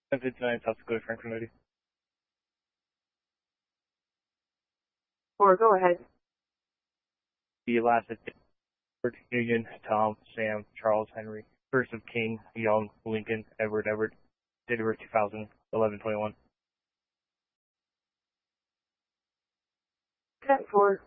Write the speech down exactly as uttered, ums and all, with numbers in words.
ten fifty-nine South Dakota, Franklin ready. Four, go ahead. The last is Union, Tom, Sam, Charles, Henry. First of King, Young, Lincoln, Edward, Edward. Date of birth two thousand, eleven twenty-one. ten four.